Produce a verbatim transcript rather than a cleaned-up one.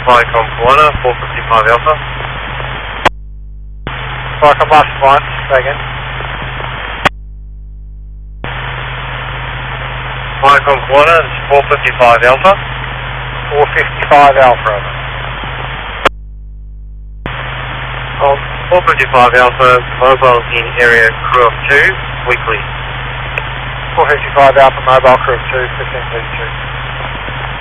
Viacom Corner, four fifty-five Alpha. Viacom last one, say again. Viacom Corner, four fifty-five Alpha. four fifty-five Alpha. Oh, four fifty-five Alpha, mobile in area crew of two, weekly. four fifty-five Alpha, mobile crew of two, fifteen thirty-two.